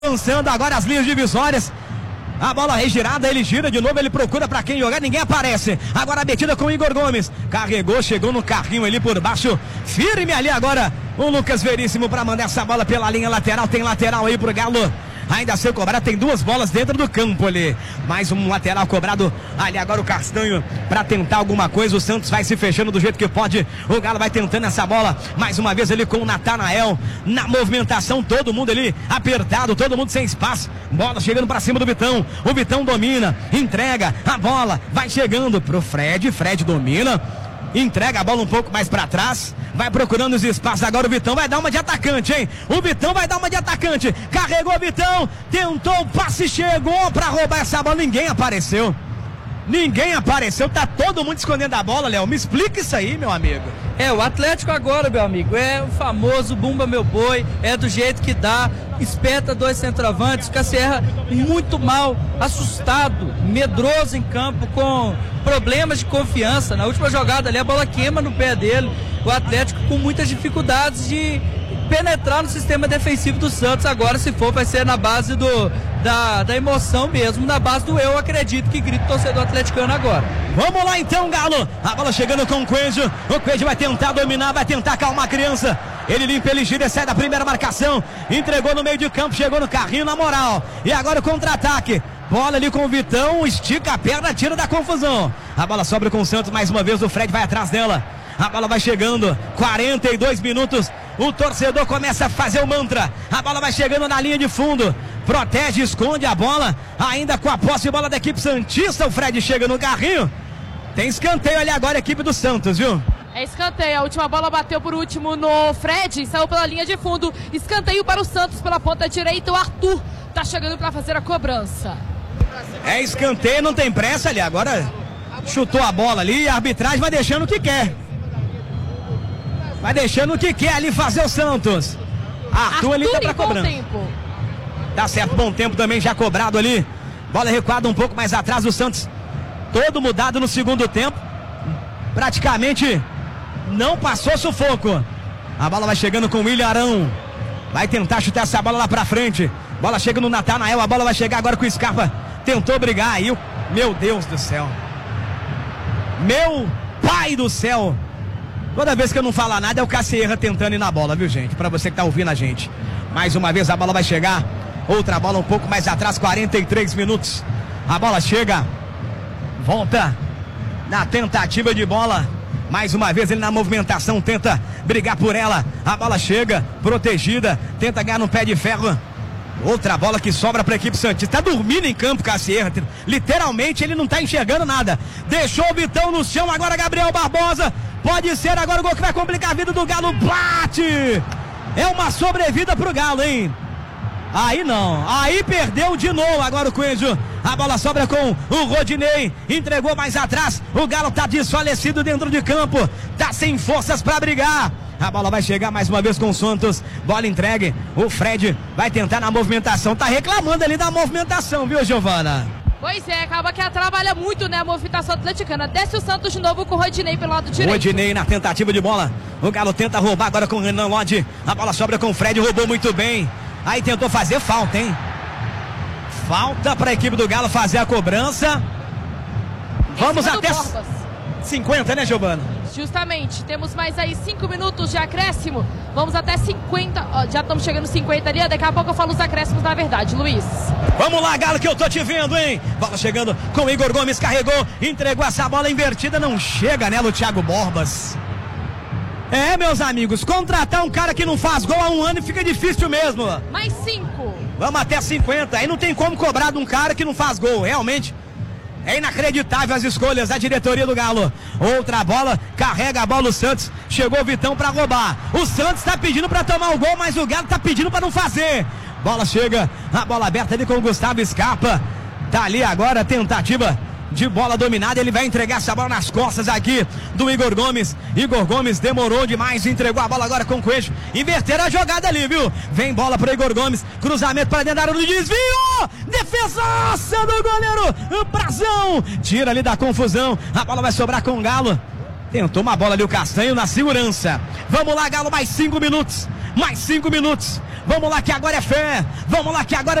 Lançando agora as linhas divisórias. A bola regirada, ele gira de novo, ele procura pra quem jogar, ninguém aparece. Agora a metida com o Igor Gomes. Carregou, chegou no carrinho ali por baixo. Firme ali agora o Lucas Veríssimo pra mandar essa bola pela linha lateral. Tem lateral aí pro Galo. Ainda a ser cobrado, tem duas bolas dentro do campo ali. Mais um lateral cobrado ali agora o Castanho pra tentar alguma coisa. O Santos vai se fechando do jeito que pode. O Galo vai tentando essa bola. Mais uma vez ali com o Natanael na movimentação. Todo mundo ali apertado, todo mundo sem espaço. Bola chegando pra cima do Vitão. O Vitão domina, entrega a bola. Vai chegando pro Fred. Fred domina. Entrega a bola um pouco mais pra trás. Vai procurando os espaços. Agora o Vitão vai dar uma de atacante, hein? O Vitão vai dar uma de atacante. Carregou o Vitão. Tentou o passe. Chegou pra roubar essa bola. Ninguém apareceu. Ninguém apareceu. Tá todo mundo escondendo a bola, Léo. Me explica isso aí, meu amigo. O Atlético agora, meu amigo, é o famoso Bumba Meu Boi. É do jeito que dá. Espeta dois centroavantes. Cassierra muito mal, assustado, medroso em campo, com problemas de confiança. Na última jogada ali a bola queima no pé dele. O Atlético com muitas dificuldades de penetrar no sistema defensivo do Santos. Agora, se for, vai ser na base da emoção mesmo, na base do eu acredito, que grita o torcedor atleticano agora. Vamos lá então, Galo. A bola chegando com o Coelho. O Coelho vai tentar dominar, vai tentar acalmar a criança. Ele limpa, ele gira, sai da primeira marcação. Entregou no meio de campo, chegou no carrinho na moral. E agora o contra-ataque. Bola ali com o Vitão, estica a perna, tira da confusão. A bola sobra com o Santos, mais uma vez o Fred vai atrás dela. A bola vai chegando, 42 minutos. O torcedor começa a fazer o mantra. A bola vai chegando na linha de fundo. Protege, esconde a bola. Ainda com a posse de bola da equipe santista. O Fred chega no carrinho. Tem escanteio ali agora a equipe do Santos, viu? É escanteio, a última bola bateu por último no Fred, saiu pela linha de fundo. Escanteio para o Santos pela ponta direita. O Arthur tá chegando para fazer a cobrança. É escanteio, não tem pressa ali. Agora chutou a bola ali. A arbitragem vai deixando o que quer. Vai deixando o que quer ali fazer o Santos. Arthur ali tá pra cobrança. Tá certo, bom tempo também já cobrado ali. Bola recuada um pouco mais atrás. O Santos todo mudado no segundo tempo. Praticamente não passou sufoco. A bola vai chegando com o William Arão. Vai tentar chutar essa bola lá pra frente. Bola chega no Natanael. A bola vai chegar agora com o Scarpa. Tentou brigar aí. Meu Deus do céu. Meu pai do céu. Toda vez que eu não falar nada é o Cassierra tentando ir na bola, viu, gente? Pra você que tá ouvindo a gente. Mais uma vez a bola vai chegar. Outra bola um pouco mais atrás, 43 minutos. A bola chega. Volta na tentativa de bola. Mais uma vez ele na movimentação, tenta brigar por ela. A bola chega, protegida. Tenta ganhar no pé de ferro. Outra bola que sobra para a equipe santista. Tá dormindo em campo, Cassierra. Literalmente ele não tá enxergando nada. Deixou o Vitão no chão, agora Gabriel Barbosa. Pode ser agora o gol que vai complicar a vida do Galo. Bate! É uma sobrevida pro Galo, hein? Aí não, aí perdeu de novo agora o Coelho. A bola sobra com o Rodinei. Entregou mais atrás. O Galo tá desfalecido dentro de campo. Tá sem forças para brigar. A bola vai chegar mais uma vez com o Santos. Bola entregue. O Fred vai tentar na movimentação. Tá reclamando ali da movimentação, viu, Giovana? Pois é, acaba que trabalha muito, né, a movimentação atleticana. Desce o Santos de novo com o Rodinei pelo lado direito. Rodinei na tentativa de bola. O Galo tenta roubar agora com o Renan Lodge. A bola sobra com o Fred, roubou muito bem. Aí tentou fazer falta, hein? Falta para a equipe do Galo fazer a cobrança. Vamos até 50, né, Giovana? Justamente, temos mais aí 5 minutos de acréscimo. Vamos até 50, já estamos chegando 50 ali. Daqui a pouco eu falo os acréscimos da verdade, Luiz. Vamos lá, Galo, que eu tô te vendo, hein? Bola chegando com o Igor Gomes, carregou, entregou essa bola invertida, não chega nela o Thiago Borbas. É, meus amigos, contratar um cara que não faz gol há um ano fica difícil mesmo. Mais 5. Vamos até 50, aí não tem como cobrar de um cara que não faz gol, realmente. É inacreditável as escolhas da diretoria do Galo. Outra bola, carrega a bola o Santos. Chegou o Vitão pra roubar. O Santos tá pedindo pra tomar o gol, mas o Galo tá pedindo pra não fazer. Bola chega, a bola aberta ali com o Gustavo Scarpa. Tá ali agora a tentativa de bola dominada. Ele vai entregar essa bola nas costas aqui do Igor Gomes. Igor Gomes demorou demais, entregou a bola agora com o Coelho. Inverteram a jogada ali, viu? Vem bola pro Igor Gomes, cruzamento para dentro da área do desvio. Defesaça do goleiro Brazão. Tira ali da confusão. A bola vai sobrar com o Galo. Tentou uma bola ali o Castanho na segurança. Vamos lá, Galo, mais 5 minutos. Mais 5 minutos. Vamos lá que agora é fé. Vamos lá que agora